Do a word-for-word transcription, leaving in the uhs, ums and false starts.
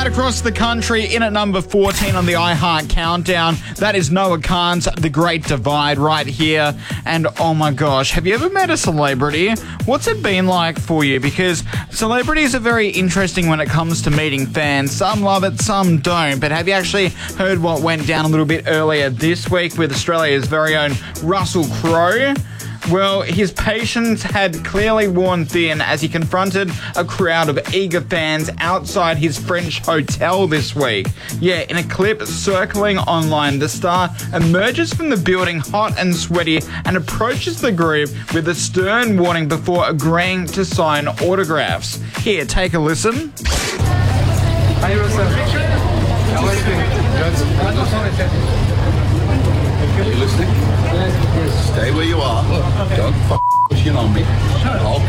right across the country, in at number fourteen on the iHeart Countdown. That is Noah Kahan's The Great Divide right here. And oh my gosh, have you ever met a celebrity? What's it been like for you? Because celebrities are very interesting when it comes to meeting fans. Some love it, some don't. But have you actually heard what went down a little bit earlier this week with Australia's very own Russell Crowe? Well, his patience had clearly worn thin as he confronted a crowd of eager fans outside his French hotel this week. Yeah, in a clip circling online, the star emerges from the building hot and sweaty and approaches the group with a stern warning before agreeing to sign autographs. Here, take a listen. Hi, Russell. How are you doing? Are you listening? Stay where you are. Don't f*** push in on me. I'll